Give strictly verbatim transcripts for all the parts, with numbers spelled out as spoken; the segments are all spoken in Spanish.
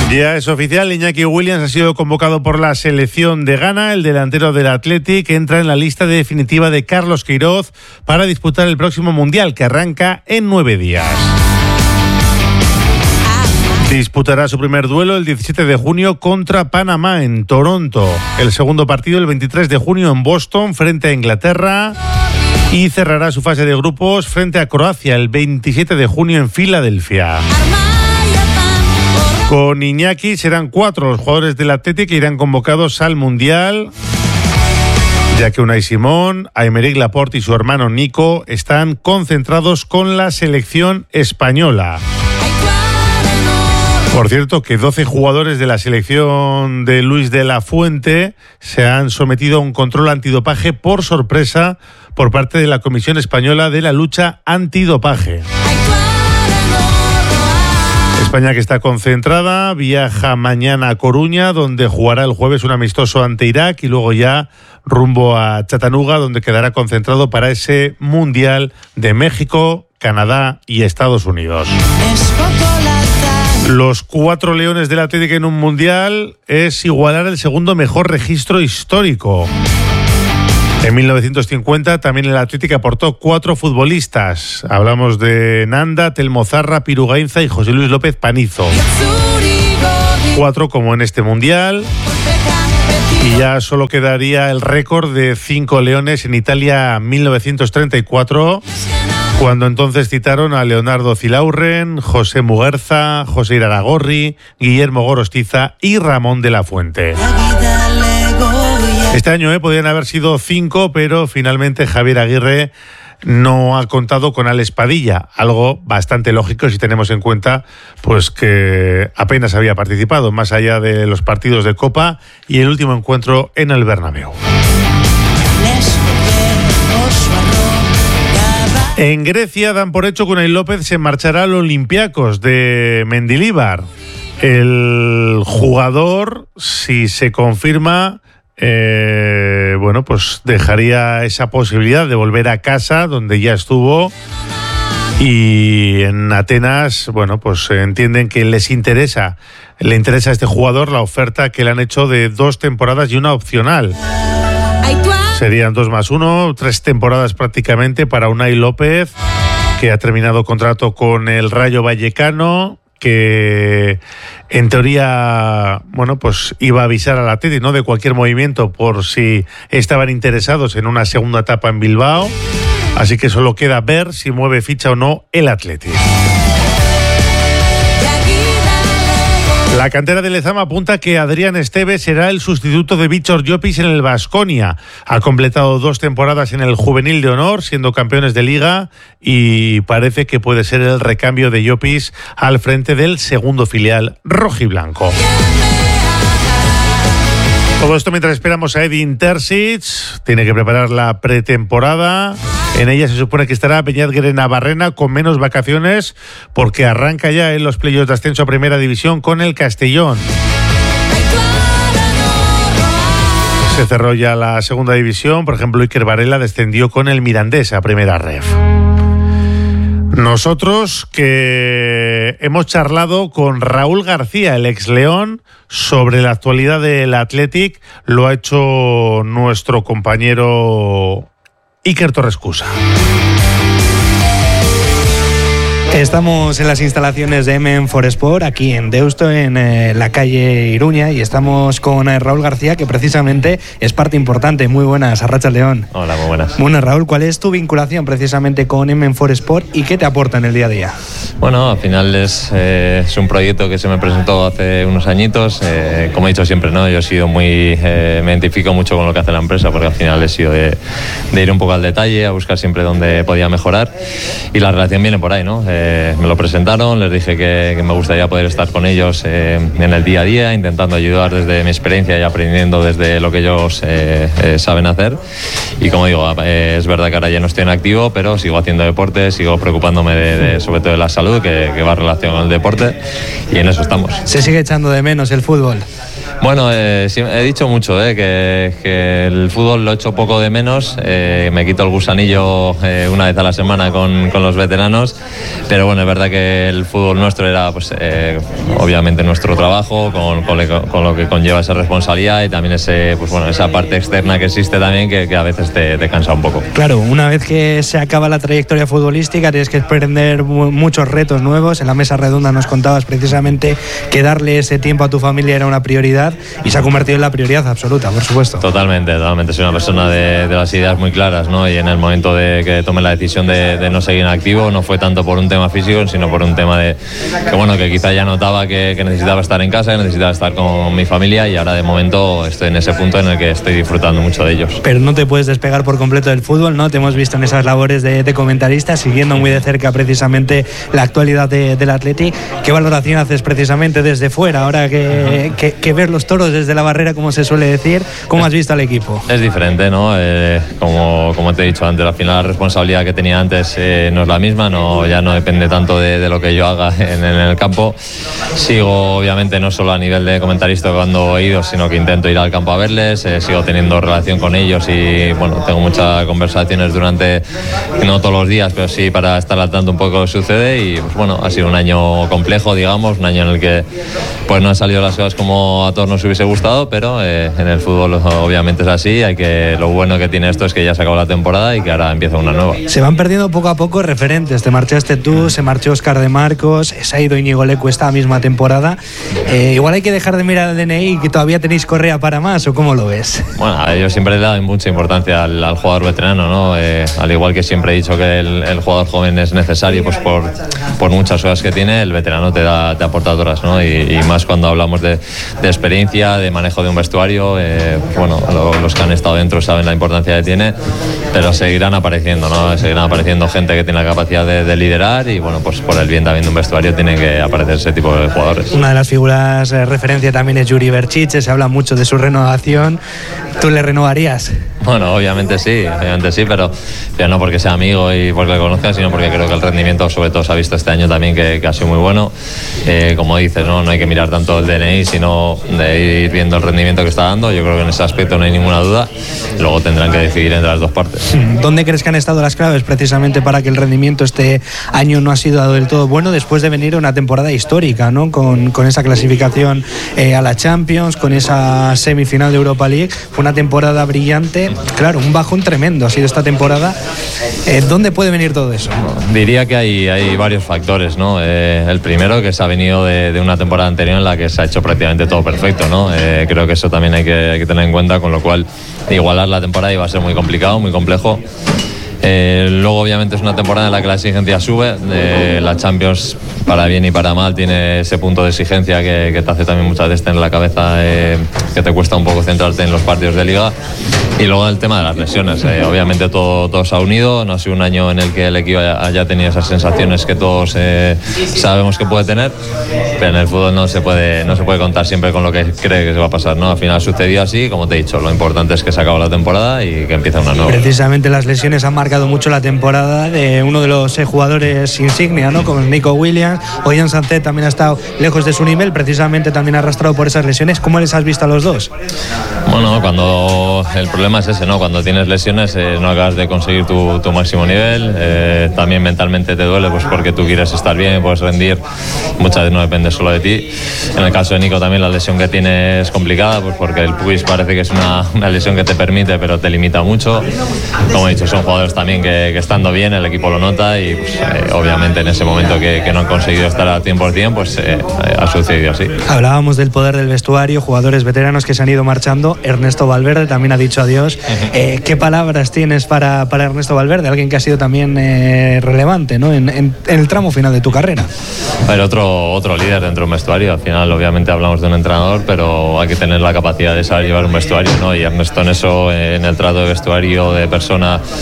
Ya es oficial, Iñaki Williams ha sido convocado por la selección de Ghana. El delantero del Athletic entra en la lista definitiva de Carlos Queiroz para disputar el próximo Mundial, que arranca en nueve días. Disputará su primer duelo el diecisiete de junio contra Panamá en Toronto. El segundo partido el veintitrés de junio en Boston frente a Inglaterra. Y cerrará su fase de grupos frente a Croacia el veintisiete de junio en Filadelfia. Con Iñaki serán cuatro los jugadores del Athletic que irán convocados al Mundial, ya que Unai Simón, Aymeric Laporte y su hermano Nico están concentrados con la selección española. Por cierto, que doce jugadores de la selección de Luis de la Fuente se han sometido a un control antidopaje por sorpresa por parte de la Comisión Española de la Lucha Antidopaje. España, que está concentrada, viaja mañana a Coruña, donde jugará el jueves un amistoso ante Irak y luego ya rumbo a Chattanooga, donde quedará concentrado para ese Mundial de México, Canadá y Estados Unidos. Los cuatro leones del Atlético en un Mundial es igualar el segundo mejor registro histórico. En mil novecientos cincuenta también el Atlético aportó cuatro futbolistas. Hablamos de Nanda, Telmo Zarra, Piru Gainza y José Luis López Panizo. Cuatro como en este Mundial. Y ya solo quedaría el récord de cinco leones en Italia mil novecientos treinta y cuatro, cuando entonces citaron a Leonardo Zilaurren, José Muguerza, José Iraragorri, Guillermo Gorostiza y Ramón de la Fuente. Este año eh, podían haber sido cinco, pero finalmente Javier Aguirre no ha contado con Alex Padilla, algo bastante lógico si tenemos en cuenta pues que apenas había participado, más allá de los partidos de Copa y el último encuentro en el Bernabéu. En Grecia dan por hecho que Unai López se marchará al Olympiacos de Mendilibar. El jugador, si se confirma, eh, bueno, pues dejaría esa posibilidad de volver a casa donde ya estuvo. Y en Atenas, bueno, pues entienden que les interesa, le interesa a este jugador la oferta que le han hecho de dos temporadas y una opcional. Serían dos más uno, tres temporadas prácticamente para Unai López, que ha terminado contrato con el Rayo Vallecano, que en teoría, bueno, pues iba a avisar al Atleti, ¿no?, de cualquier movimiento por si estaban interesados en una segunda etapa en Bilbao. Así que solo queda ver si mueve ficha o no el Atleti. La cantera de Lezama apunta que Adrián Esteve será el sustituto de Víctor Llopis en el Baskonia. Ha completado dos temporadas en el Juvenil de Honor, siendo campeones de Liga, y parece que puede ser el recambio de Llopis al frente del segundo filial rojiblanco. Todo esto mientras esperamos a Edin Terzic. Tiene que preparar la pretemporada. En ella se supone que estará Beñat Navarrena con menos vacaciones, porque arranca ya en los playoffs de ascenso a Primera División con el Castellón. Se cerró ya la Segunda División. Por ejemplo, Iker Varela descendió con el Mirandés a Primera Ref. Nosotros que hemos charlado con Raúl García, el ex León, sobre la actualidad del Athletic, lo ha hecho nuestro compañero Iker Torrescusa. Estamos en las instalaciones de M cuatro Sport, aquí en Deusto, en eh, la calle Iruña, y estamos con eh, Raúl García, que precisamente es parte importante. Muy buenas, Arratsaldeon. Hola, muy buenas. Bueno, Raúl, ¿cuál es tu vinculación precisamente con M cuatro Sport y qué te aporta en el día a día? Bueno, al final es, eh, es un proyecto que se me presentó hace unos añitos. Eh, como he dicho siempre, ¿no? Yo he sido muy... Eh, me identifico mucho con lo que hace la empresa, porque al final he sido de, de ir un poco al detalle, a buscar siempre dónde podía mejorar, y la relación viene por ahí, ¿no? Eh, me lo presentaron, les dije que, que me gustaría poder estar con ellos eh, en el día a día, intentando ayudar desde mi experiencia y aprendiendo desde lo que ellos eh, eh, saben hacer. Y como digo, eh, es verdad que ahora ya no estoy en activo, pero sigo haciendo deporte, sigo preocupándome de, de, sobre todo de la salud, que, que va en relación con el deporte, y en eso estamos. ¿Se sigue echando de menos el fútbol? Bueno, eh, sí, he dicho mucho, eh, que, que el fútbol lo echo poco de menos, eh, me quito el gusanillo eh, una vez a la semana con, con los veteranos, pero bueno, es verdad que el fútbol nuestro era pues eh, obviamente nuestro trabajo, con, con, le, con lo que conlleva esa responsabilidad y también ese, pues, bueno, esa parte externa que existe también que, que a veces te, te cansa un poco. Claro, una vez que se acaba la trayectoria futbolística tienes que emprender muchos retos nuevos. En la mesa redonda nos contabas precisamente que darle ese tiempo a tu familia era una prioridad y se ha convertido en la prioridad absoluta, por supuesto. Totalmente, totalmente. Soy una persona de, de las ideas muy claras, ¿no? Y en el momento de que tomé la decisión de, de no seguir en activo, no fue tanto por un tema físico, sino por un tema de que, bueno, que quizá ya notaba que, que necesitaba estar en casa, que necesitaba estar con mi familia y ahora de momento estoy en ese punto en el que estoy disfrutando mucho de ellos. Pero no te puedes despegar por completo del fútbol, ¿no? Te hemos visto en esas labores de, de comentarista, siguiendo muy de cerca precisamente la actualidad de, del Atleti. ¿Qué valoración haces precisamente desde fuera, ahora que, que, que ver los toros desde la barrera, como se suele decir? ¿Cómo has visto al equipo? Es diferente, ¿no? Eh, como, como te he dicho antes, al final la responsabilidad que tenía antes eh, no es la misma, no, ya no depende tanto de, de lo que yo haga en, en el campo. Sigo, obviamente, no solo a nivel de comentarista cuando he ido, sino que intento ir al campo a verles, eh, sigo teniendo relación con ellos y, bueno, tengo muchas conversaciones durante, no todos los días, pero sí para estar al tanto un poco de lo que sucede y, pues bueno, ha sido un año complejo, digamos, un año en el que pues no han salido las cosas como a todos nos hubiese gustado, pero eh, en el fútbol obviamente es así, hay que, lo bueno que tiene esto es que ya se acabó la temporada y que ahora empieza una nueva. Se van perdiendo poco a poco referentes, te marchaste tú, se marchó Óscar de Marcos, se ha ido Íñigo Lecu esta misma temporada, eh, igual hay que dejar de mirar al D N I, que todavía tenéis Correa para más, ¿o cómo lo ves? Bueno, yo siempre le he dado mucha importancia al, al jugador veterano, ¿no? Eh, al igual que siempre he dicho que el, el jugador joven es necesario, pues por, por muchas horas que tiene, el veterano te da, te aporta otras, ¿no? Y, y más cuando hablamos de, de experiencia, de manejo de un vestuario, eh, bueno, lo, los que han estado dentro saben la importancia que tiene, pero seguirán apareciendo, ¿no? Seguirán apareciendo gente que tiene la capacidad de, de liderar y, bueno, pues por el bien también de un vestuario tienen que aparecer ese tipo de jugadores. Una de las figuras de referencia también es Yuri Berchiche, se habla mucho de su renovación. ¿Tú le renovarías? Bueno, obviamente sí, obviamente sí, pero, pero no porque sea amigo y porque le conozca, sino porque creo que el rendimiento sobre todo se ha visto este año también que, que ha sido muy bueno. Eh, como dices, ¿no? No hay que mirar tanto el D N I, sino de ir viendo el rendimiento que está dando. Yo creo que en ese aspecto no hay ninguna duda. Luego tendrán que decidir entre las dos partes. ¿Dónde crees que han estado las claves precisamente para que el rendimiento este año no ha sido del todo bueno después de venir una temporada histórica, ¿no? Con, con esa clasificación eh, a la Champions, con esa semifinal de Europa League? Fue una temporada brillante. Claro, un bajón tremendo ha sido esta temporada. Eh, ¿Dónde puede venir todo eso? Diría que hay, hay varios factores, ¿no? Eh, el primero, que se ha venido de, de una temporada anterior en la que se ha hecho prácticamente todo perfecto, ¿no? Eh, creo que eso también hay que, hay que tener en cuenta, con lo cual igualar la temporada iba a ser muy complicado, muy complejo. Eh, luego obviamente es una temporada en la que la exigencia sube, eh, la Champions para bien y para mal tiene ese punto de exigencia que, que te hace también muchas veces tener la cabeza, eh, que te cuesta un poco centrarte en los partidos de Liga. Y luego el tema de las lesiones, eh, obviamente todo, todo se ha unido, no ha sido un año en el que el equipo haya, haya tenido esas sensaciones que todos eh, sabemos que puede tener, pero en el fútbol no se puede no se puede contar siempre con lo que cree que se va a pasar, ¿no? Al final sucedió así, como te he dicho, lo importante es que se acaba la temporada y que empieza una nueva. Precisamente las lesiones han marcado mucho la temporada de uno de los eh, jugadores insignia, ¿no? Como Nico Williams, o Jan Sancet también ha estado lejos de su nivel, precisamente también arrastrado por esas lesiones. ¿Cómo les has visto a los dos? Bueno, cuando el problema es ese, ¿no? Cuando tienes lesiones eh, no acabas de conseguir tu, tu máximo nivel, eh, también mentalmente te duele, pues porque tú quieres estar bien, puedes rendir, muchas veces no depende solo de ti. En el caso de Nico también la lesión que tiene es complicada, pues porque el puis parece que es una, una lesión que te permite pero te limita mucho. Como he dicho, son jugadores también que, que estando bien el equipo lo nota y pues, eh, obviamente en ese momento que, que no han conseguido estar al cien por ciento pues eh, ha sucedido así. Hablábamos del poder del vestuario, jugadores veteranos que se han ido marchando. Ernesto Valverde también ha dicho adiós. Uh-huh. eh, ¿Qué palabras tienes para, para Ernesto Valverde? Alguien que ha sido también eh, relevante, ¿no? en, en, en el tramo final de tu carrera. A ver, otro, otro líder dentro de un vestuario. Al final obviamente hablamos de un entrenador, pero hay que tener la capacidad de saber llevar un vestuario, ¿no? Y Ernesto en eso, en el trato de vestuario de persona, eh,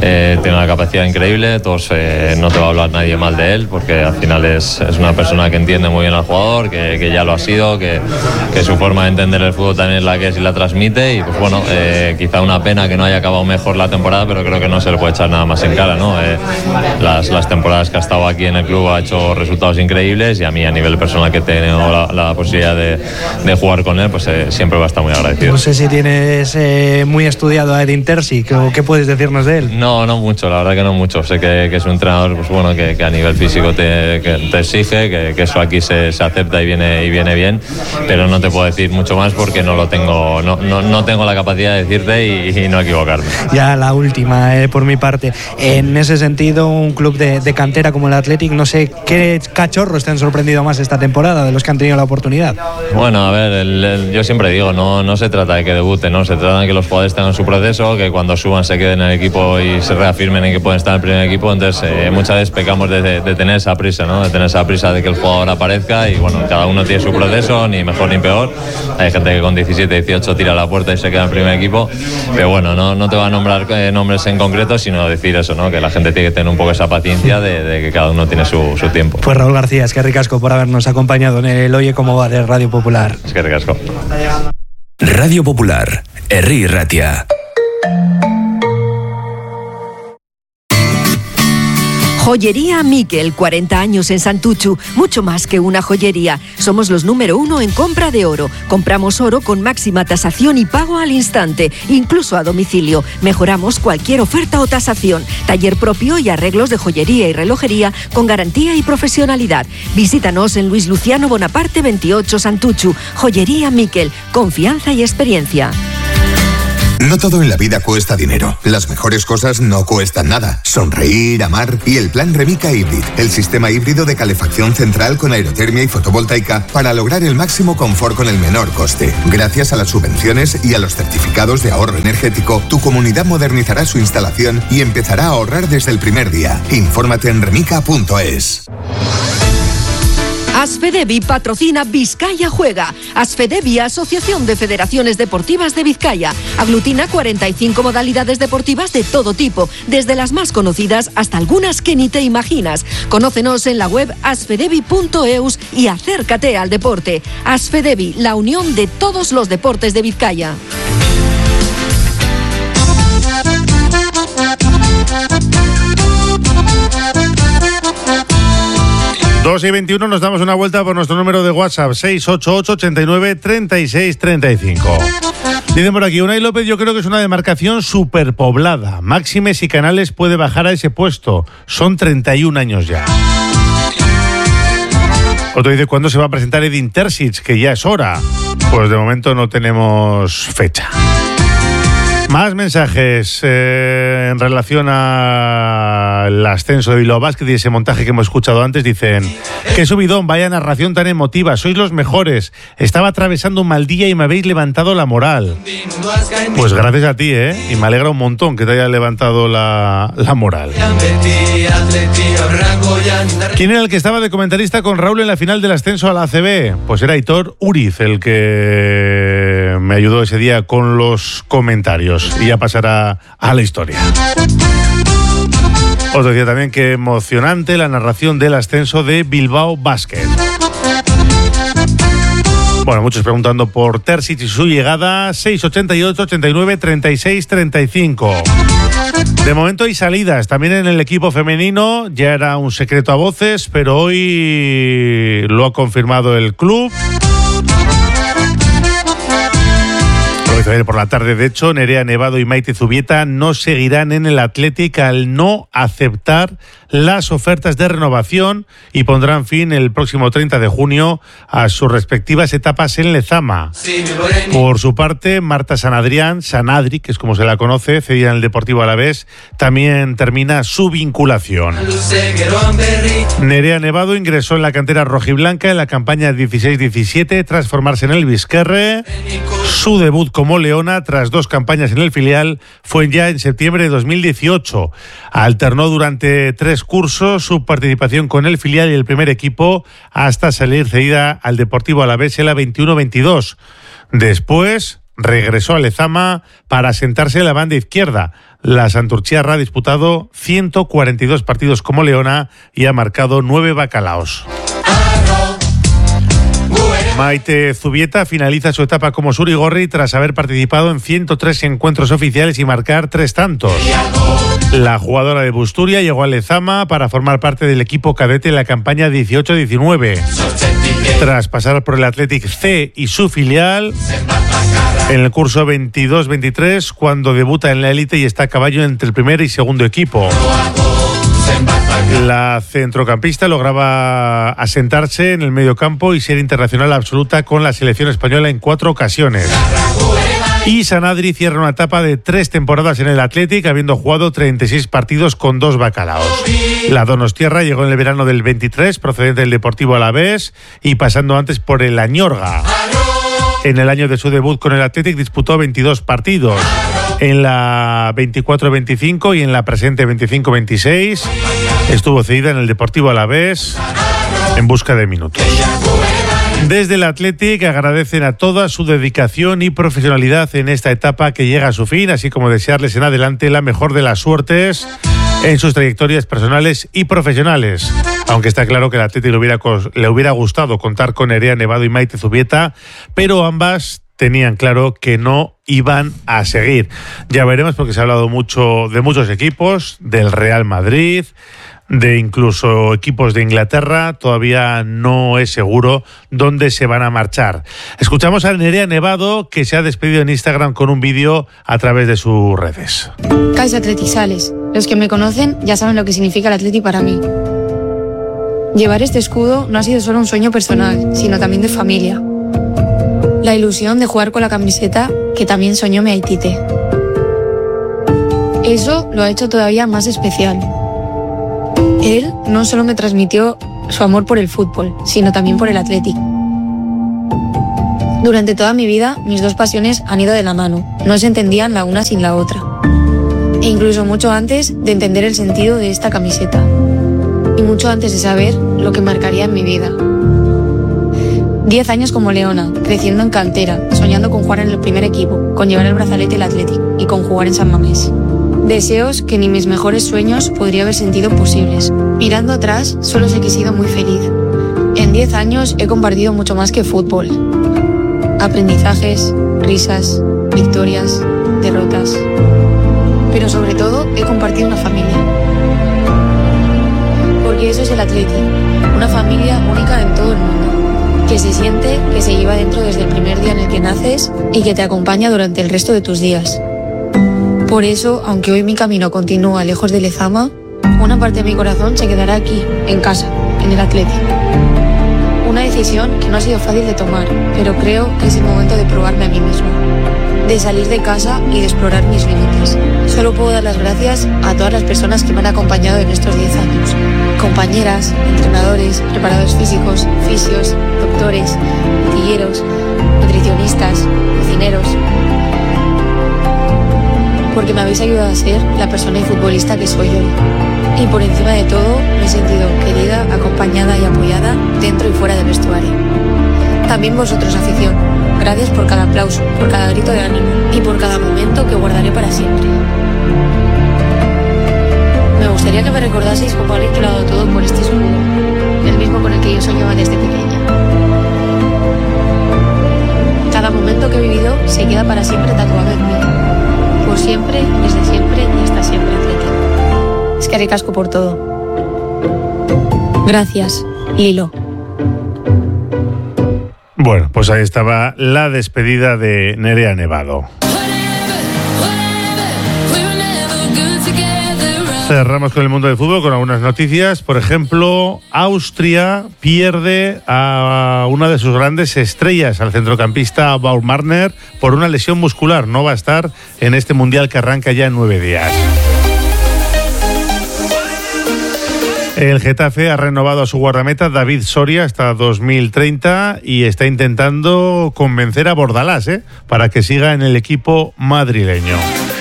eh, tiene una capacidad increíble, todos, eh, no te va a hablar nadie mal de él, porque al final es, es una persona que entiende muy bien al jugador, que, que ya lo ha sido, que, que su forma de entender el fútbol también es la que es y la transmite, y pues bueno, eh, quizá una pena que no haya acabado mejor la temporada, pero creo que no se le puede echar nada más en cara, ¿no? Eh, las, las temporadas que ha estado aquí en el club ha hecho resultados increíbles, y a mí a nivel personal que he tenido la, la posibilidad de, de jugar con él, pues eh, siempre va a estar muy agradecido. No sé si tienes eh, muy estudiado a Edin Terzic, o qué puedes decirnos de él. No, no mucho, la verdad que no mucho. Sé que, que es un entrenador, pues bueno, que, que a nivel físico te, que te exige, que, que eso aquí se, se acepta y viene, y viene bien, pero no te puedo decir mucho más porque no lo tengo, no, no, no tengo la capacidad de decirte y, y no equivocarme. Ya la última, eh, por mi parte. En ese sentido, un club de, de cantera como el Athletic, no sé qué cachorros te han sorprendido más esta temporada de los que han tenido la oportunidad. Bueno, a ver, el, el, yo siempre digo, no, no se trata de que debuten, ¿no? Se trata de que los jugadores tengan su proceso, que cuando suban se queden en el equipo y se reafirmen en que pueden estar en el primer equipo. Entonces eh, muchas veces pecamos de, de, de tener esa prisa, ¿no? De tener esa prisa de que el jugador aparezca, y bueno, cada uno tiene su proceso, ni mejor ni peor. Hay gente que con diecisiete, dieciocho tira a la puerta y se queda en el primer equipo, pero bueno, no, no te va a nombrar eh, nombres en concreto, sino decir eso, ¿no? Que la gente tiene que tener un poco esa paciencia de, de que cada uno tiene su, su tiempo. Pues Raúl García, es que ricasco por habernos acompañado en el Oye Cómo Va de Radio Popular. Es que ricasco. Radio Popular, Herri Ratia. Joyería Miquel, cuarenta años en Santuchu, mucho más que una joyería. Somos los número uno en compra de oro. Compramos oro con máxima tasación y pago al instante, incluso a domicilio. Mejoramos cualquier oferta o tasación. Taller propio y arreglos de joyería y relojería con garantía y profesionalidad. Visítanos en Luis Luciano Bonaparte veintiocho, Santuchu. Joyería Miquel, confianza y experiencia. No todo en la vida cuesta dinero. Las mejores cosas no cuestan nada. Sonreír, amar y el plan Remica Hybrid, el sistema híbrido de calefacción central con aerotermia y fotovoltaica para lograr el máximo confort con el menor coste. Gracias a las subvenciones y a los certificados de ahorro energético, tu comunidad modernizará su instalación y empezará a ahorrar desde el primer día. Infórmate en remica punto es. Asfedevi patrocina Vizcaya Juega. Asfedevi, Asociación de Federaciones Deportivas de Vizcaya. Aglutina cuarenta y cinco modalidades deportivas de todo tipo, desde las más conocidas hasta algunas que ni te imaginas. Conócenos en la web asfedevi punto eus y acércate al deporte. Asfedevi, la unión de todos los deportes de Vizcaya. dos y veintiuno, nos damos una vuelta por nuestro número de WhatsApp, seis ocho ocho, ochenta y nueve, treinta y seis, treinta y cinco. Dicen por aquí, Unai López yo creo que es una demarcación superpoblada. Máxime si Canales puede bajar a ese puesto. Son treinta y un años ya. Otro dice, ¿cuándo se va a presentar Edin Terzic? Que ya es hora. Pues de momento no tenemos fecha. Más mensajes eh, en relación al ascenso de Bilbao Basket y ese montaje que hemos escuchado antes. Dicen, qué subidón, vaya narración tan emotiva, sois los mejores. Estaba atravesando un mal día y me habéis levantado la moral. Pues gracias a ti, ¿eh? Y me alegra un montón que te haya levantado la, la moral. ¿Quién era el que estaba de comentarista con Raúl en la final del ascenso a la A C B? Pues era Aitor Uriz, el que me ayudó ese día con los comentarios. Y ya pasará a la historia. Os decía también que emocionante la narración del ascenso de Bilbao Basket. Bueno, muchos preguntando por Terzic y su llegada. Seis ochenta y ocho, ochenta y nueve, treinta y seis, treinta y cinco. De momento hay salidas también en el equipo femenino. Ya era un secreto a voces, pero hoy lo ha confirmado el club. Por la tarde, de hecho, Nerea Nevado y Maite Zubieta no seguirán en el Athletic al no aceptar las ofertas de renovación y pondrán fin el próximo treinta de junio a sus respectivas etapas en Lezama. Por su parte, Marta Sanadrián, Sanadri, que es como se la conoce, cedida en el Deportivo Alavés, también termina su vinculación. Nerea Nevado ingresó en la cantera rojiblanca en la campaña dieciséis diecisiete tras formarse en el Bizquerre. Su debut como leona tras dos campañas en el filial fue ya en septiembre de dos mil dieciocho. Alternó durante tres cursos su participación con el filial y el primer equipo hasta salir cedida al Deportivo Alavés en la veintiuno veintidós. Después regresó a Lezama para sentarse en la banda izquierda. La Santurchiarra ha disputado ciento cuarenta y dos partidos como leona y ha marcado nueve bacalaos. Maite Zubieta finaliza su etapa como surigorri tras haber participado en ciento tres encuentros oficiales y marcar tres tantos. La jugadora de Busturia llegó a Lezama para formar parte del equipo cadete en la campaña dieciocho diecinueve. Tras pasar por el Athletic C y su filial, en el curso veintidós veintitrés, cuando debuta en la élite y está a caballo entre el primer y segundo equipo. La centrocampista lograba asentarse en el mediocampo y ser internacional absoluta con la selección española en cuatro ocasiones. Y Sanadri cierra una etapa de tres temporadas en el Athletic, habiendo jugado treinta y seis partidos con dos bacalaos. La donostiarra llegó en el verano del veintitrés, procedente del Deportivo Alavés y pasando antes por el Añorga. En el año de su debut con el Athletic disputó veintidós partidos. En la veinticuatro veinticinco y en la presente veinticinco veintiséis estuvo cedida en el Deportivo Alavés en busca de minutos. Desde el Athletic agradecen a toda su dedicación y profesionalidad en esta etapa que llega a su fin, así como desearles en adelante la mejor de las suertes en sus trayectorias personales y profesionales. Aunque está claro que al Athletic le hubiera, le hubiera gustado contar con Nerea Nevado y Maite Zubieta, pero ambas tenían claro que no iban a seguir. Ya veremos, porque se ha hablado mucho de muchos equipos, del Real Madrid, de incluso equipos de Inglaterra. Todavía no es seguro dónde se van a marchar. Escuchamos a Nerea Nevado, que se ha despedido en Instagram con un vídeo a través de sus redes. Caixa Athletic Sales. Los que me conocen ya saben lo que significa el Athletic para mí. Llevar este escudo no ha sido solo un sueño personal, sino también de familia. La ilusión de jugar con la camiseta que también soñó mi Aitite. Eso lo ha hecho todavía más especial. Él no solo me transmitió su amor por el fútbol, sino también por el Athletic. Durante toda mi vida, mis dos pasiones han ido de la mano, no se entendían la una sin la otra. E incluso mucho antes de entender el sentido de esta camiseta. Y mucho antes de saber lo que marcaría en mi vida. Diez años como leona, creciendo en cantera, soñando con jugar en el primer equipo, con llevar el brazalete del Athletic y con jugar en San Mamés. Deseos que ni mis mejores sueños podría haber sentido posibles. Mirando atrás, solo sé que he sido muy feliz. En diez años he compartido mucho más que fútbol. Aprendizajes, risas, victorias, derrotas. Pero sobre todo he compartido una familia. Porque eso es el Athletic, una familia única en todo el mundo. Que se siente que se lleva dentro desde el primer día en el que naces y que te acompaña durante el resto de tus días. Por eso, aunque hoy mi camino continúa lejos de Lezama, una parte de mi corazón se quedará aquí, en casa, en el Athletic. Una decisión que no ha sido fácil de tomar, pero creo que es el momento de probarme a mí misma, de salir de casa y de explorar mis límites. Solo puedo dar las gracias a todas las personas que me han acompañado en estos diez años. Compañeras, entrenadores, preparadores físicos, fisios, doctores, artilleros, nutricionistas, cocineros. Porque me habéis ayudado a ser la persona y futbolista que soy hoy. Y por encima de todo, me he sentido querida, acompañada y apoyada dentro y fuera del vestuario. También vosotros, afición. Gracias por cada aplauso, por cada grito de ánimo y por cada momento que guardaré para siempre. Me gustaría que me recordaseis como alguien que lo ha dado todo por este escudo, el mismo con el que yo soñaba desde pequeña. Cada momento que he vivido se queda para siempre tatuado en mí. Por siempre, desde siempre y hasta siempre, Athletic. Es que haré casco por todo. Gracias, Lilo. Bueno, pues ahí estaba la despedida de Nerea Nevado. Cerramos con el mundo del fútbol con algunas noticias. Por ejemplo, Austria pierde a una de sus grandes estrellas, al centrocampista Baumgartner, por una lesión muscular. No va a estar en este mundial que arranca ya en nueve días. El Getafe ha renovado a su guardameta David Soria hasta dos mil treinta y está intentando convencer a Bordalás ¿eh? para que siga en el equipo madrileño.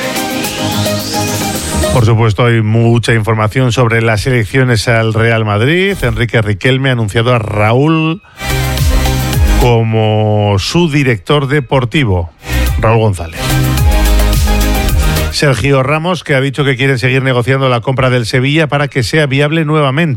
Por supuesto, hay mucha información sobre las elecciones al Real Madrid. Enrique Riquelme ha anunciado a Raúl como su director deportivo. Raúl González. Sergio Ramos, que ha dicho que quieren seguir negociando la compra del Sevilla para que sea viable nuevamente.